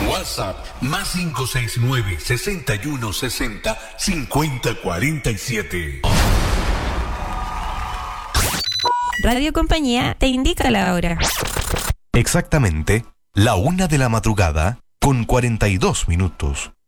WhatsApp más 569 6160 5047. Radio Compañía te indica la hora. Exactamente, la 1 de la madrugada con 42 minutos.